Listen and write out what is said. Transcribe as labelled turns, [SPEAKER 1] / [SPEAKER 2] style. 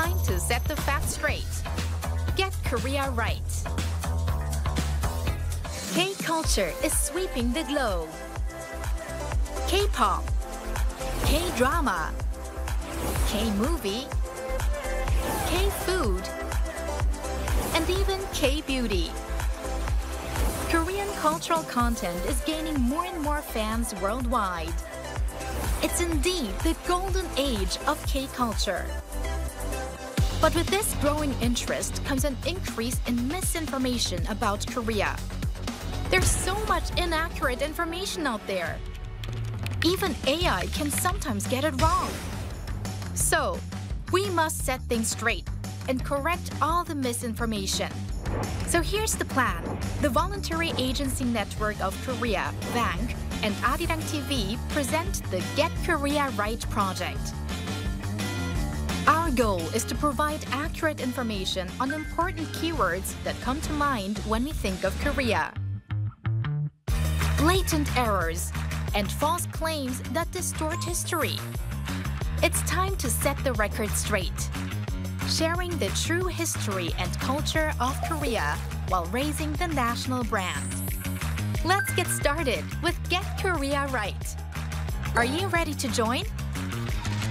[SPEAKER 1] time to set the facts straight. Get Korea right. K-culture is sweeping the globe. K-pop, K-drama, K-movie, K-food, and even K-beauty. Korean cultural content is gaining more and more fans worldwide. It's indeed the golden age of K-culture. But with this growing interest comes an increase in misinformation about Korea. There's so much inaccurate information out there. Even AI can sometimes get it wrong. So, we must set things straight and correct all the misinformation. So here's the plan. The Voluntary Agency Network of Korea, VANK, and Arirang TV present the Get Korea Right project. Our goal is to provide accurate information on important keywords that come to mind when we think of Korea. Blatant errors and false claims that distort history. It's time to set the record straight, sharing the true history and culture of Korea while raising the national brand. Let's get started with Get Korea Right. Are you ready to join?